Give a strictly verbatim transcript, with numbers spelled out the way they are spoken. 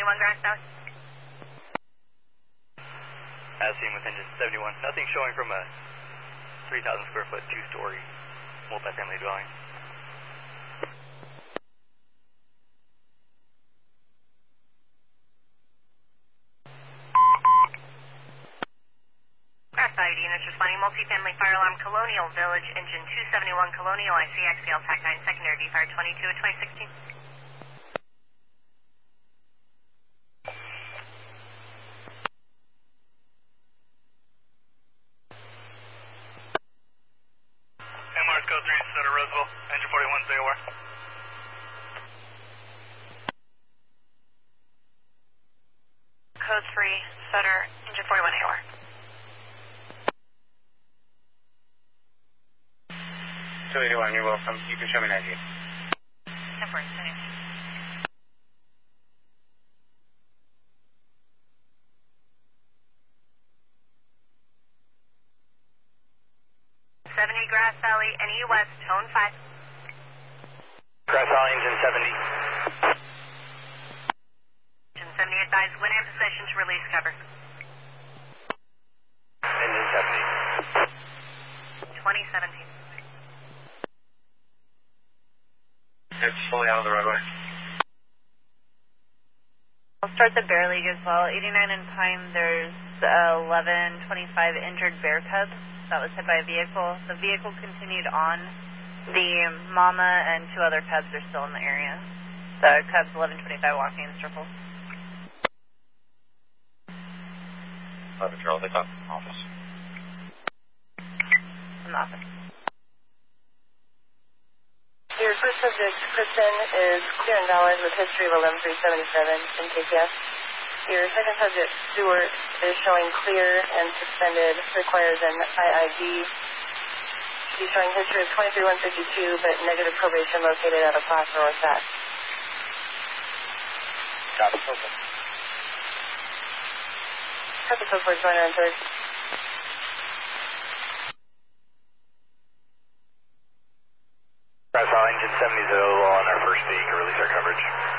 seventy-one Grass Valley. As seen with engine seventy-one, nothing showing from a three thousand square foot, two-story multifamily dwelling. Grass Valley units responding, multifamily fire alarm, Colonial Village, engine two seventy-one, Colonial, I C X L, TAC nine, secondary V fire twenty-two at twenty sixteen. Mars Code three, Sutter Roseville, engine forty-one, stay aware. Code three, Sutter, engine forty-one, A O R. two eighty-one, you're welcome. You can show me an I D. ten four, continue. seventy Grass Valley, N E West, tone five. Grass Valley, engine seventy. Engine seventy advised, when in position to release cover. Engine seventy. twenty seventeen. It's fully out of the roadway. I'll start the bear league as well. eighty-nine in Pine, there's uh, eleven twenty-five injured bear cub that was hit by a vehicle. The vehicle continued on. The mama and two other cubs are still in the area. The cubs eleven twenty-five walking in circles. eleven Charles, they got office. From the office. Your first subject, Kristen, is clear and valid with history of eleven three seventy-seven in K P F. Your second subject, Stewart, is showing clear and suspended, requires an I I D. She's showing history of twenty-three one fifty-two, but negative probation located at a Placer or S A C. Got it, perfect. Copy code for joiner and third. Grass Valley, engine seventy is available on our first peak, release our coverage.